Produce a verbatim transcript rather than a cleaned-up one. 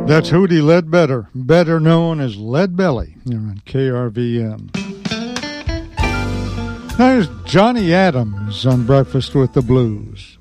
That's Hootie Ledbetter, better known as Lead Belly, here on K R V M. There's Johnny Adams on Breakfast with the Blues.